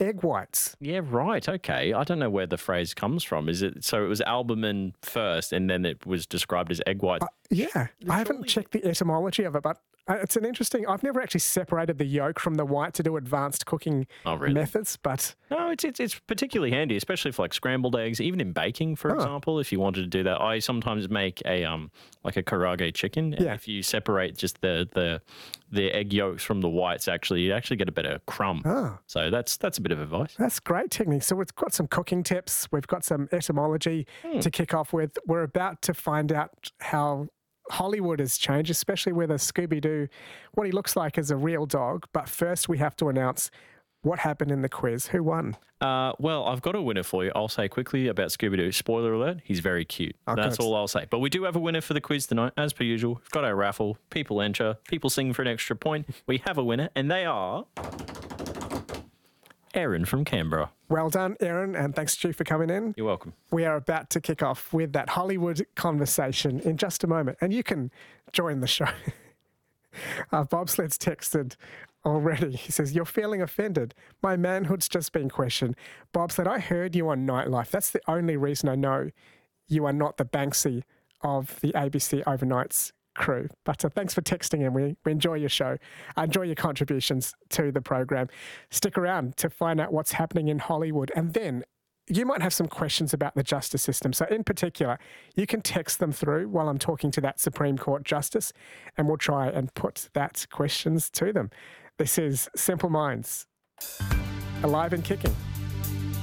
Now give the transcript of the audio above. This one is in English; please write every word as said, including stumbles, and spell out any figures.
egg whites. Yeah, right. Okay. I don't know where the phrase comes from. Is it so it was albumin first and then it was described as egg white? Uh, yeah, I haven't Surely- checked the etymology of it, but uh, it's an interesting... I've never actually separated the yolk from the white to do advanced cooking Oh, really? methods, but... No, it's, it's it's particularly handy, especially for like scrambled eggs, even in baking, for Oh. example, if you wanted to do that. I sometimes make a um like a karaage chicken. And Yeah. if you separate just the, the the egg yolks from the whites, actually, you actually get a better crumb. Oh. So that's that's a bit of advice. That's great technique. So we've got some cooking tips. We've got some etymology to kick off with. We're about to find out how Hollywood has changed, especially with a Scooby-Doo, what he looks like as a real dog. But first we have to announce what happened in the quiz. Who won? Uh, well, I've got a winner for you. I'll say quickly about Scooby-Doo. Spoiler alert, he's very cute. Oh, That's good. all I'll say. But we do have a winner for the quiz tonight, as per usual. We've got our raffle. People enter. People sing for an extra point. We have a winner, and they are Aaron from Canberra. Well done, Aaron, and thanks to you for coming in. You're welcome. We are about to kick off with that Hollywood conversation in just a moment, and you can join the show. uh, Bobsled's texted already. He says, you're feeling offended. My manhood's just been questioned. Bobsled, I heard you on Nightlife. That's the only reason I know you are not the Banksy of the A B C Overnights crew. But uh, thanks for texting in. We, we enjoy your show. I enjoy your contributions to the program. Stick around to find out what's happening in Hollywood. And then you might have some questions about the justice system. So in particular, you can text them through while I'm talking to that Supreme Court justice, and we'll try and put that questions to them. This is Simple Minds, alive and kicking.